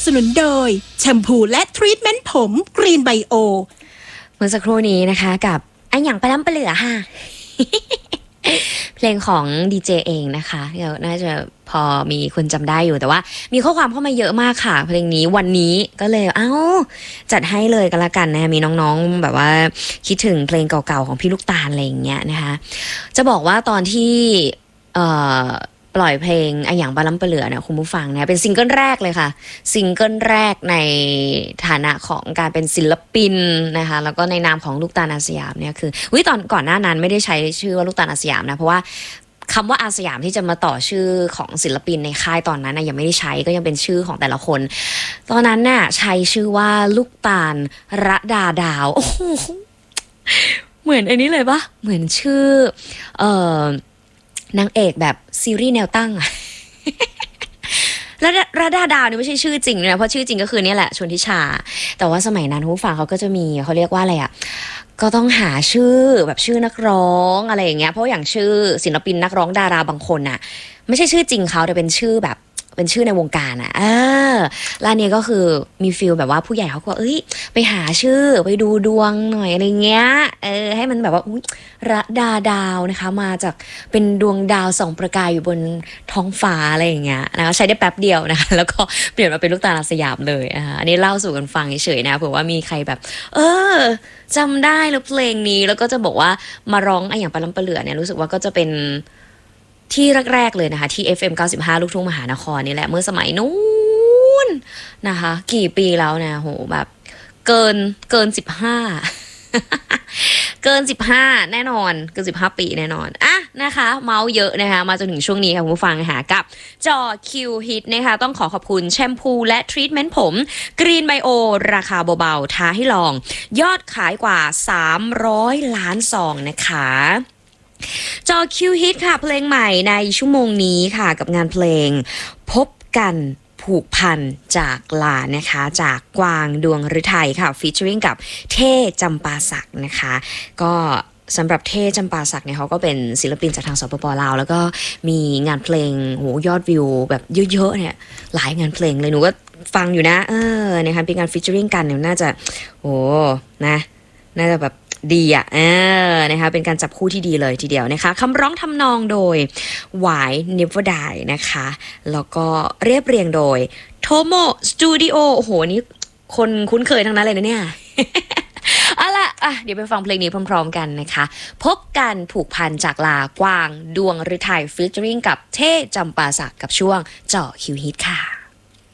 สนุนโดยแชมพูและทรีทเมนต์ผมกรีนไบโอเมื่อสักครู่นี้นะคะกับอันอย่างไปล้ำไปเหลือค่ะ เพลงของดีเจเองนะคะเดี๋ยวน่าจะพอมีคนจำได้อยู่แต่ว่ามีข้อความเข้ามาเยอะมากค่ะเพลงนี้วันนี้ก็เลยจัดให้เลยกันละกันนะมีน้องๆแบบว่าคิดถึงเพลงเก่าๆของพี่ลูกตาลอะไรอย่างเงี้ยนะคะจะบอกว่าตอนที่ปล่อยเพลงอันอย่างปลาล้ำปลาเหลือเนี่ยคุณผู้ฟังเนี่ยเป็นซิงเกิลแรกเลยค่ะซิงเกิลแรกในฐานะของการเป็นศิลปินนะคะแล้วก็ในนามของลูกตาลอาสยามเนี่ยคือตอนก่อนหน้านั้นไม่ได้ใช้ชื่อว่าลูกตาลอาสยามนะเพราะว่าคำว่าอาสยามที่จะมาต่อชื่อของศิลปินในค่ายตอนนั้นนะยังไม่ได้ใช้ก็ยังเป็นชื่อของแต่ละคนตอนนั้นน่ะใช้ชื่อว่าลูกตาลระดาดาวโอ้โหเหมือนอันนี้เลยปะเหมือนชื่อนางเอกแบบซีรีส์แนวตั้งอะ แล้วระดาดาวนี่ไม่ใช่ชื่อจริงนะเพราะชื่อจริงก็คือเนี่ยแหละชนทิชาแต่ว่าสมัยนั้นผู้ฟังเขาก็จะมีเขาเรียกว่าอะไรอ่ะก็ต้องหาชื่อแบบชื่อนักร้องอะไรอย่างเงี้ยเพราะอย่างชื่อศิลปินนักร้องดาราบางคนน่ะไม่ใช่ชื่อจริงเขาแต่เป็นชื่อแบบเป็นชื่อในวงการอ่ะร้านนี้ก็คือมีฟีลแบบว่าผู้ใหญ่เขาก็ไปหาชื่อไปดูดวงหน่อยอะไรเงี้ยให้มันแบบว่าระดาดาวนะคะมาจากเป็นดวงดาวส่องประกายอยู่บนท้องฟ้าอะไรอย่างเงี้ยนะคะใช้ได้แป๊บเดียวนะคะแล้วก็เปลี่ยนมาเป็นลูกตาลอาสยามเลยอันนี้เล่าสู่กันฟังเฉยๆนะเผื่อว่ามีใครแบบจำได้แล้วเพลงนี้แล้วก็จะบอกว่ามาร้องอย่างปลาล้ำปลาเหลือเนี่ยรู้สึกว่าก็จะเป็นที่แรกๆเลยนะคะที่ FM 95ลูกทุ่งมหานครนี่แหละเมื่อสมัยนู้นนะคะกี่ปีแล้วนะโหแบบเกิน15 เกิน15แน่นอนเกิน15ปีแน่นอนนะคะเมาเยอะนะคะมาจนถึงช่วงนี้ค่ะคุณผู้ฟังค่ะกับจอคิวฮิตนะคะต้องขอบคุณแชมพูและทรีทเมนต์ผมกรีนไบโอราคาเบาๆท้าให้ลองยอดขายกว่า300 ล้านซองนะคะจอคิวฮิตค่ะเพลงใหม่ในชั่วโมงนี้ค่ะกับงานเพลงพบกันผูกพันจากลานะคะจากกวางดวงฤทัยค่ะฟีเจอริ่งกับเท่จำปาสักนะคะก็สำหรับเท่จำปาสักเนี่ยเขาก็เป็นศิลปินจากทางสปป.ลาวแล้วก็มีงานเพลงยอดวิวแบบเยอะๆเนี่ยหลายงานเพลงเลยหนูก็ฟังอยู่นะนะคะเป็นงานฟีเจอริ่งกันเนี่ยน่าจะนะน่าจะแบบดีนะคะเป็นการจับคู่ที่ดีเลยทีเดียวนะคะคำร้องทำนองโดยหวาย Never Die นะคะแล้วก็เรียบเรียงโดยโทโมสตูดิโอโอ้โหนี่คนคุ้นเคยทั้งนั้นเลยนะเนี่ย เอาล่ะเดี๋ยวไปฟังเพลงนี้พร้อมๆกันนะคะพบกันผูกพันจากลากวางดวงฤทัยฟีเจอริ่งกับเท่จำปาสักกับช่วงเจาะคิวฮิตค่ะ